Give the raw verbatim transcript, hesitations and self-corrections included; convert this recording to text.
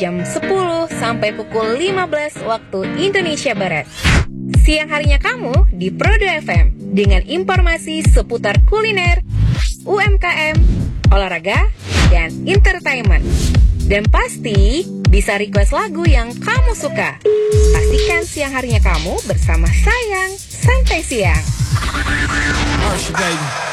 jam sepuluh sampai pukul lima belas waktu Indonesia Barat. Siang harinya kamu di Prodo F M dengan informasi seputar kuliner, U M K M, olahraga, dan entertainment. Dan pasti bisa request lagu yang kamu suka. Pastikan siang harinya kamu bersama Sayang Santai Siang.